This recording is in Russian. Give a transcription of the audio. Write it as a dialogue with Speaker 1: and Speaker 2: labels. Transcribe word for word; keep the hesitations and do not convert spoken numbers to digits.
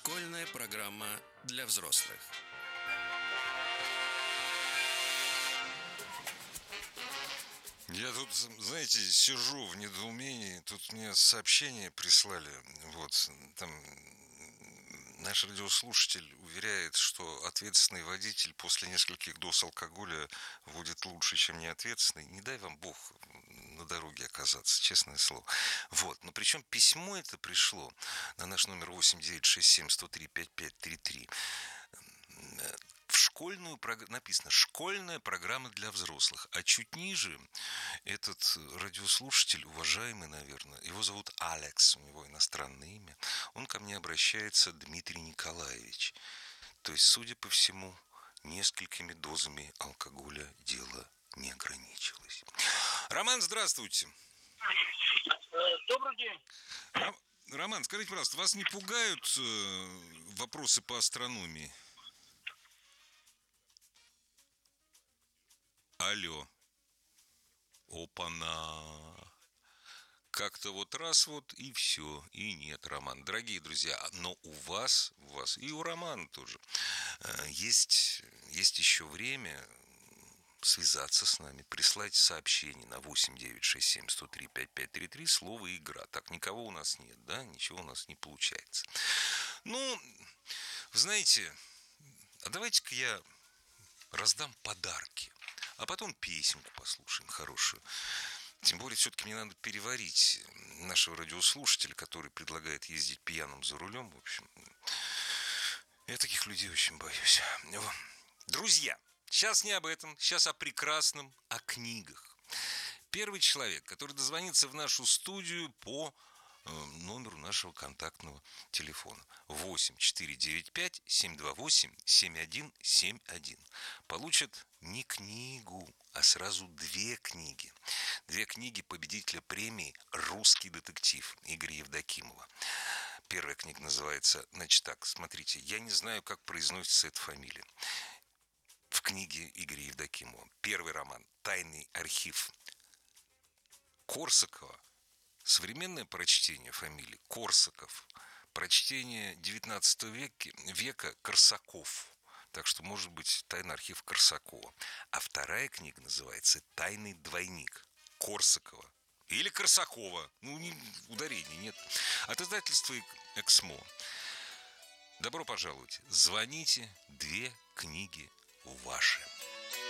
Speaker 1: Школьная программа для взрослых.
Speaker 2: Я тут, знаете, сижу в недоумении. Тут мне сообщение прислали. Вот, там наш радиослушатель уверяет, что ответственный водитель после нескольких доз алкоголя водит лучше, чем неответственный. Не дай вам Бог на дороге оказаться, честное слово. Вот, но причем письмо это пришло на наш номер восемь девятьсот шестьдесят семь сто три пятьдесят пять тридцать три. В школьную программу написано «Школьная программа для взрослых». А чуть ниже этот радиослушатель, уважаемый, наверное, его зовут Алекс, у него иностранное имя, он ко мне обращается: Дмитрий Николаевич. То есть, судя по всему, несколькими дозами алкоголя дело не ограничилось. Роман, здравствуйте.
Speaker 3: Добрый день.
Speaker 2: Ро- Роман, скажите, пожалуйста, вас не пугают э, вопросы по астрономии? Алло. Опа-на. Как-то вот раз вот и все, и нет, Роман. Дорогие друзья, но у вас, у вас и у Романа тоже есть, есть еще время связаться с нами, прислать сообщение на восемь девятьсот шестьдесят семь сто три пятьдесят пять тридцать три, слово «игра». Так, никого у нас нет, да, ничего у нас не получается. Ну, знаете, а давайте-ка я раздам подарки, а потом песенку послушаем хорошую. Тем более, все-таки мне надо переварить нашего радиослушателя, который предлагает ездить пьяным за рулем. В общем, я таких людей очень боюсь. Друзья, сейчас не об этом, сейчас о прекрасном, о книгах. Первый человек, который дозвонится в нашу студию по номеру нашего контактного телефона восемь четыре девять пять семь два восемь семь один семь один, получит не книгу, а сразу две книги. Две книги победителя премии «Русский детектив» Игоря Евдокимова. Первая книга называется, значит так, смотрите, я не знаю, как произносится эта фамилия. В книге Игоря Евдокимова первый роман «Тайный архив Корсакова». Современное прочтение фамилии Корсаков. Прочтение девятнадцатого века, века Корсаков. Так что, может быть, «Тайный архив Корсакова». А вторая книга называется «Тайный двойник» Корсакова. Или Корсакова. Ну, не, ударений нет. От издательства «Эксмо». Добро пожаловать. Звоните, две книги ваши.